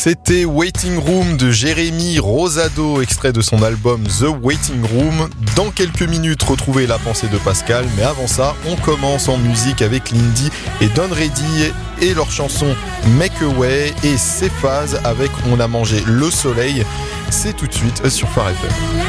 C'était Waiting Room de Jérémy Rosado, extrait de son album The Waiting Room. Dans quelques minutes, retrouvez la pensée de Pascal, mais avant ça, on commence en musique avec Lindy et Don Reddy et leur chanson Make Away et Cephas avec On a mangé le soleil. C'est tout de suite sur Phare FM.